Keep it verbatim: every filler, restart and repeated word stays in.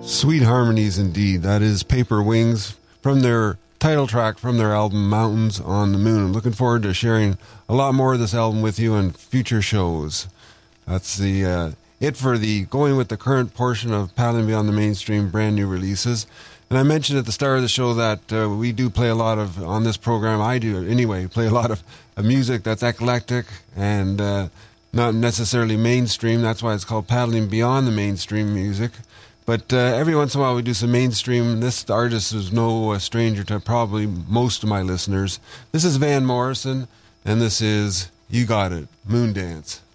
Sweet harmonies indeed. That is Paper Wings from their title track from their album Mountains on the Moon. I'm looking forward to sharing a lot more of this album with you in future shows. That's the uh, it for the going with the current portion of Paddling Beyond the Mainstream brand new releases. And I mentioned at the start of the show that uh, we do play a lot of, on this program, I do anyway, play a lot of, of music that's eclectic and uh, not necessarily mainstream. That's why it's called Paddling Beyond the Mainstream music. But uh, every once in a while we do some mainstream. This artist is no uh, stranger to probably most of my listeners. This is Van Morrison, and this is You Got It, Moondance.